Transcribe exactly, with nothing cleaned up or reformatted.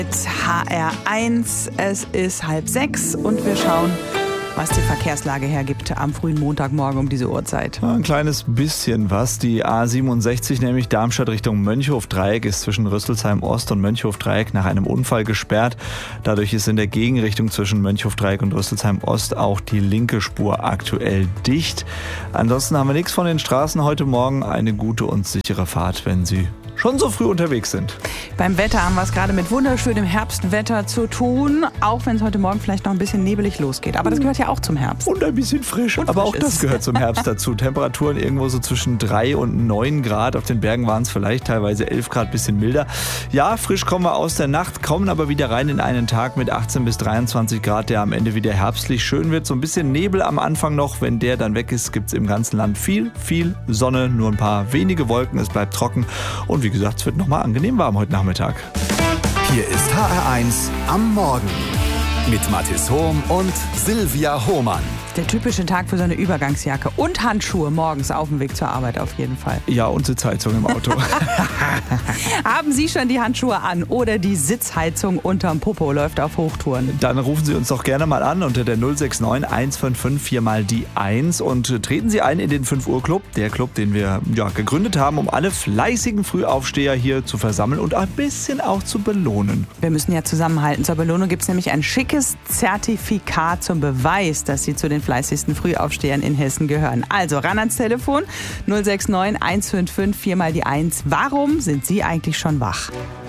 H R eins, es ist halb sechs und wir schauen, was die Verkehrslage hergibt am frühen Montagmorgen um diese Uhrzeit. Ja, ein kleines bisschen was. Die A siebenundsechzig, nämlich Darmstadt Richtung Mönchhof-Dreieck, ist zwischen Rüsselsheim Ost und Mönchhof-Dreieck nach einem Unfall gesperrt. Dadurch ist in der Gegenrichtung zwischen Mönchhof-Dreieck und Rüsselsheim Ost auch die linke Spur aktuell dicht. Ansonsten haben wir nichts von den Straßen heute Morgen. Eine gute und sichere Fahrt, wenn Sie schon so früh unterwegs sind. Beim Wetter haben wir es gerade mit wunderschönem Herbstwetter zu tun, auch wenn es heute Morgen vielleicht noch ein bisschen nebelig losgeht. Aber das gehört ja auch zum Herbst. Und ein bisschen frisch. Und aber frisch auch das ist. Gehört zum Herbst dazu. Temperaturen irgendwo so zwischen drei und neun Grad. Auf den Bergen waren es vielleicht teilweise elf Grad, bisschen milder. Ja, frisch kommen wir aus der Nacht, kommen aber wieder rein in einen Tag mit achtzehn bis dreiundzwanzig Grad, der am Ende wieder herbstlich schön wird. So ein bisschen Nebel am Anfang noch. Wenn der dann weg ist, gibt es im ganzen Land viel, viel Sonne. Nur ein paar wenige Wolken. Es bleibt trocken. Und wie Wie gesagt, es wird nochmal angenehm warm heute Nachmittag. Hier ist H R eins am Morgen mit Mathis Hohm und Silvia Hohmann. Der typische Tag für so eine Übergangsjacke und Handschuhe morgens auf dem Weg zur Arbeit auf jeden Fall. Ja, und Sitzheizung im Auto. Haben Sie schon die Handschuhe an oder die Sitzheizung unterm Popo läuft auf Hochtouren? Dann rufen Sie uns doch gerne mal an unter der null sechs neun eins fünf fünf vier mal die eins und treten Sie ein in den fünf Uhr Club, der Club, den wir ja, gegründet haben, um alle fleißigen Frühaufsteher hier zu versammeln und ein bisschen auch zu belohnen. Wir müssen ja zusammenhalten. Zur Belohnung gibt es nämlich ein schickes Zertifikat zum Beweis, dass Sie zu den fleißigsten Frühaufstehern in Hessen gehören. Also ran ans Telefon null sechs neun eins fünf fünf vier mal die eins. Warum sind Sie eigentlich schon wach?